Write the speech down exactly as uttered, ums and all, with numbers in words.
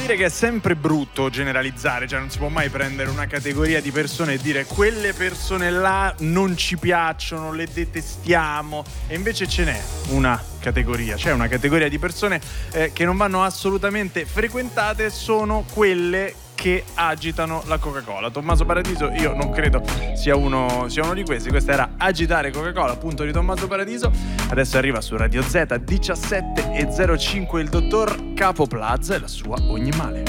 dire che è sempre brutto generalizzare, cioè non si può mai prendere una categoria di persone e dire quelle persone là non ci piacciono, le detestiamo, e invece ce n'è una categoria, c'è una categoria di persone eh, che non vanno assolutamente frequentate, sono quelle che agitano la Coca-Cola. Tommaso Paradiso io non credo sia uno, sia uno di questi. Questa era Agitare Coca-Cola, appunto, di Tommaso Paradiso. Adesso arriva su Radio Z diciassette e zero cinque il dottor Capo Plaza e la sua Ogni Male.